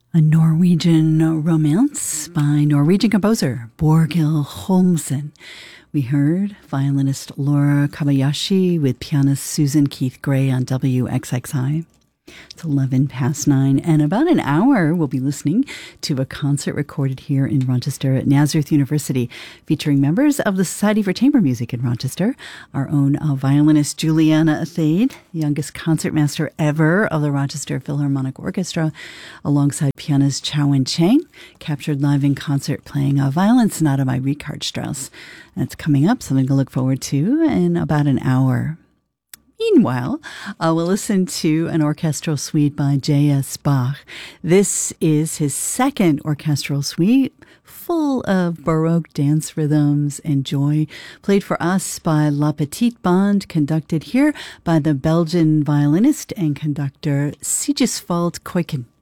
A Norwegian Romance by Norwegian composer Borghild Holmsen. We heard violinist Laura Kobayashi with pianist Susan Keith Gray on WXXI. It's 9:11. In about an hour, we'll be listening to a concert recorded here in Rochester at Nazareth University, featuring members of the Society for Chamber Music in Rochester, our own violinist Juliana Athade, youngest concertmaster ever of the Rochester Philharmonic Orchestra, alongside pianist Chowen Chang, captured live in concert playing a violin sonata by Richard Strauss. That's coming up, something to look forward to in about an hour. Meanwhile, we'll listen to an orchestral suite by J.S. Bach. This is his second orchestral suite, full of Baroque dance rhythms and joy, played for us by La Petite Bande, conducted here by the Belgian violinist and conductor Sigisvald Kuijken.